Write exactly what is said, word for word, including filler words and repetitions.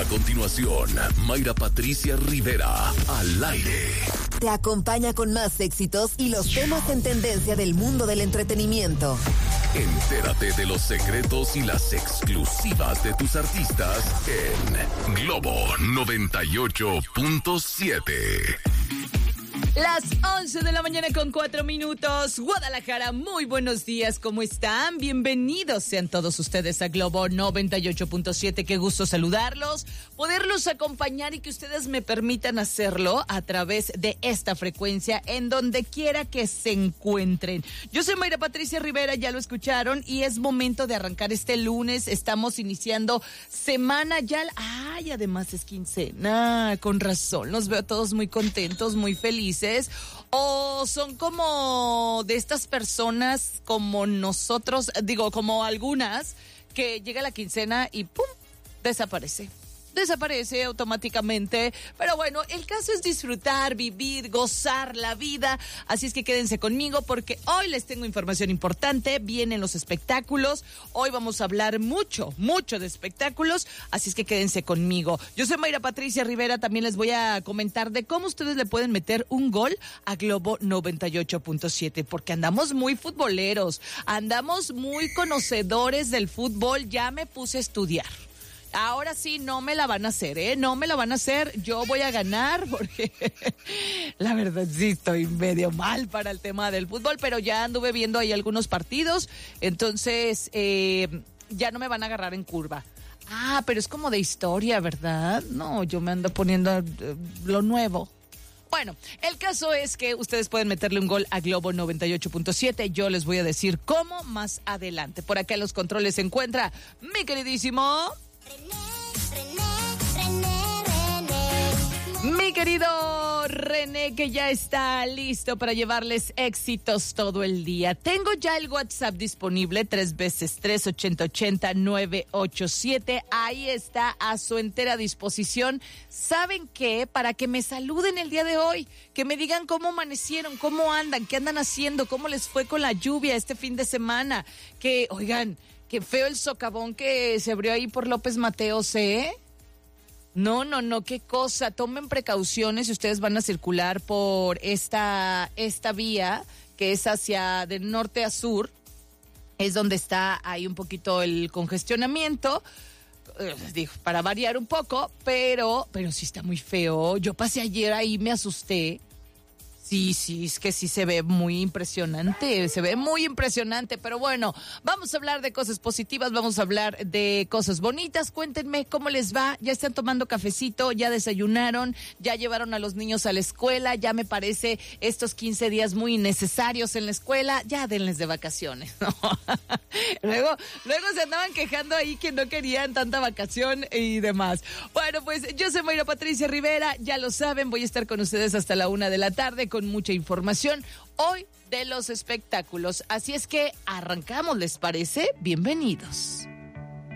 A continuación, Mayra Patricia Rivera, al aire. Te acompaña con más éxitos y los temas en tendencia del mundo del entretenimiento. Entérate de los secretos y las exclusivas de tus artistas en Globo noventa y ocho punto siete. Las once de la mañana con cuatro minutos. Guadalajara, muy buenos días, ¿cómo están? Bienvenidos sean todos ustedes a Globo noventa y ocho punto siete. Qué gusto saludarlos, poderlos acompañar y que ustedes me permitan hacerlo a través de esta frecuencia en donde quiera que se encuentren. Yo soy Mayra Patricia Rivera, ya lo escucharon, y es momento de arrancar este lunes. Estamos iniciando semana ya. Ay, además es quincena, con razón. Los veo todos muy contentos, muy felices. O son como de estas personas como nosotros, digo, como algunas, que llega la quincena y ¡pum!, desaparece. Desaparece automáticamente, pero bueno, el caso es disfrutar, vivir, gozar la vida, así es que quédense conmigo porque hoy les tengo información importante, vienen los espectáculos, hoy vamos a hablar mucho, mucho de espectáculos, así es que quédense conmigo. Yo soy Mayra Patricia Rivera, también les voy a comentar de cómo ustedes le pueden meter un gol a Globo noventa y ocho punto siete, porque andamos muy futboleros, andamos muy conocedores del fútbol, ya me puse a estudiar. Ahora sí, no me la van a hacer, ¿eh? No me la van a hacer, yo voy a ganar porque la verdad sí estoy medio mal para el tema del fútbol, pero ya anduve viendo ahí algunos partidos, entonces eh, ya no me van a agarrar en curva. Ah, pero es como de historia, ¿verdad? No, yo me ando poniendo eh, lo nuevo. Bueno, el caso es que ustedes pueden meterle un gol a Globo noventa y ocho punto siete. Yo les voy a decir cómo más adelante. Por acá en los controles se encuentra mi queridísimo... Mi querido René, que ya está listo para llevarles éxitos todo el día. Tengo ya el WhatsApp disponible, tres veces tres, ochenta, ochenta, nueve ocho siete. Ahí está a su entera disposición. ¿Saben qué? Para que me saluden el día de hoy, que me digan cómo amanecieron, cómo andan, qué andan haciendo, cómo les fue con la lluvia este fin de semana. Que, oigan, qué feo el socavón que se abrió ahí por López Mateos, ¿eh? No, no, no, qué cosa. Tomen precauciones si ustedes van a circular por esta, esta vía que es hacia de norte a sur. Es donde está ahí un poquito el congestionamiento. Eh, digo, para variar un poco, pero, pero sí está muy feo. Yo pasé ayer ahí, me asusté. Sí, sí, es que sí se ve muy impresionante, se ve muy impresionante, pero bueno, vamos a hablar de cosas positivas, vamos a hablar de cosas bonitas. Cuéntenme cómo les va, ya están tomando cafecito, ya desayunaron, ya llevaron a los niños a la escuela, ya me parece estos quince días muy necesarios en la escuela, ya denles de vacaciones, ¿no? luego, luego se andaban quejando ahí que no querían tanta vacación y demás. Bueno, pues yo soy Mayra Patricia Rivera, ya lo saben, voy a estar con ustedes hasta la una de la tarde con mucha información hoy de los espectáculos. Así es que arrancamos, ¿les parece? Bienvenidos.